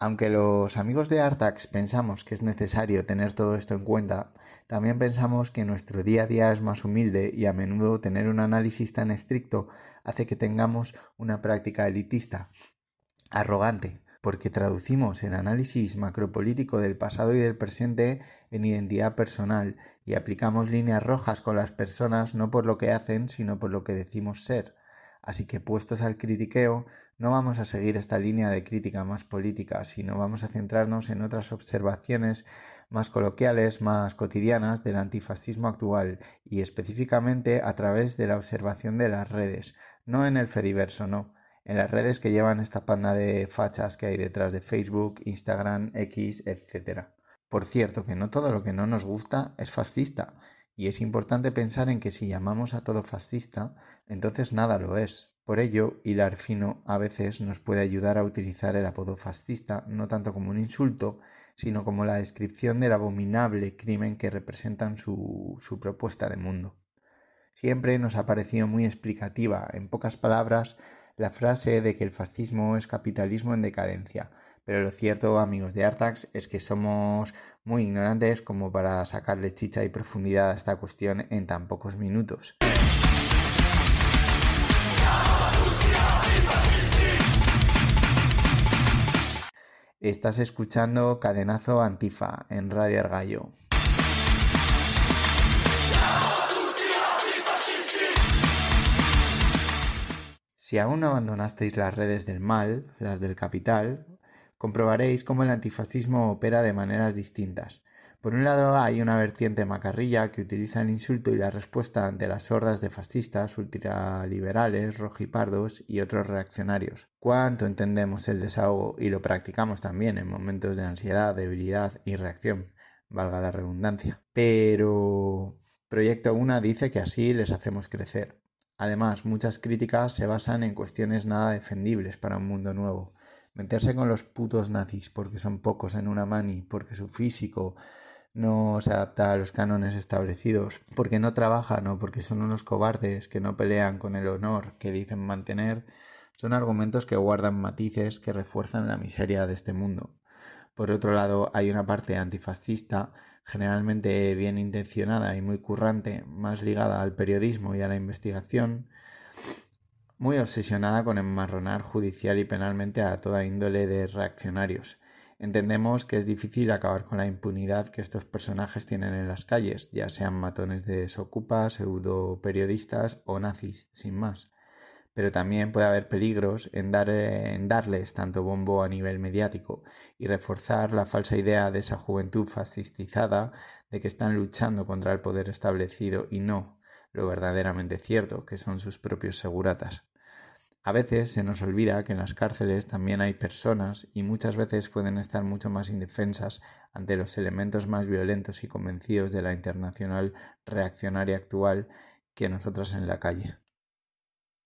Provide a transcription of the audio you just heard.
Aunque los amigos de Artax pensamos que es necesario tener todo esto en cuenta, también pensamos que nuestro día a día es más humilde y a menudo tener un análisis tan estricto hace que tengamos una práctica elitista, arrogante, porque traducimos el análisis macropolítico del pasado y del presente en identidad personal y aplicamos líneas rojas con las personas no por lo que hacen, sino por lo que decimos ser. Así que puestos al critiqueo, no vamos a seguir esta línea de crítica más política, sino vamos a centrarnos en otras observaciones más coloquiales, más cotidianas del antifascismo actual y específicamente a través de la observación de las redes, no en el Fediverso, no, en las redes que llevan esta panda de fachas que hay detrás de Facebook, Instagram, X, etc. Por cierto, que no todo lo que no nos gusta es fascista, y es importante pensar en que si llamamos a todo fascista, entonces nada lo es. Por ello, hilar fino a veces nos puede ayudar a utilizar el apodo fascista no tanto como un insulto, sino como la descripción del abominable crimen que representan su propuesta de mundo. Siempre nos ha parecido muy explicativa, en pocas palabras, la frase de que el fascismo es capitalismo en decadencia. Pero lo cierto, amigos de Artax, es que somos muy ignorantes como para sacarle chicha y profundidad a esta cuestión en tan pocos minutos. Estás escuchando Cadenazo Antifa en Radio Argallo. Si aún no abandonasteis las redes del mal, las del capital, comprobaréis cómo el antifascismo opera de maneras distintas. Por un lado hay una vertiente macarrilla que utiliza el insulto y la respuesta ante las hordas de fascistas, ultraliberales, rojipardos y otros reaccionarios. ¿Cuánto entendemos el desahogo y lo practicamos también en momentos de ansiedad, debilidad y reacción? Valga la redundancia. Pero Proyecto Una dice que así les hacemos crecer. Además, muchas críticas se basan en cuestiones nada defendibles para un mundo nuevo. Meterse con los putos nazis porque son pocos en una mani, porque su físico no se adapta a los cánones establecidos, porque no trabajan o porque son unos cobardes que no pelean con el honor que dicen mantener, son argumentos que guardan matices que refuerzan la miseria de este mundo. Por otro lado, hay una parte antifascista, generalmente bien intencionada y muy currante, más ligada al periodismo y a la investigación, muy obsesionada con enmarronar judicial y penalmente a toda índole de reaccionarios. Entendemos que es difícil acabar con la impunidad que estos personajes tienen en las calles, ya sean matones de desocupas, pseudoperiodistas o nazis, sin más. Pero también puede haber peligros en darles tanto bombo a nivel mediático y reforzar la falsa idea de esa juventud fascistizada de que están luchando contra el poder establecido y no lo verdaderamente cierto, que son sus propios seguratas. A veces se nos olvida que en las cárceles también hay personas y muchas veces pueden estar mucho más indefensas ante los elementos más violentos y convencidos de la internacional reaccionaria actual que nosotras en la calle.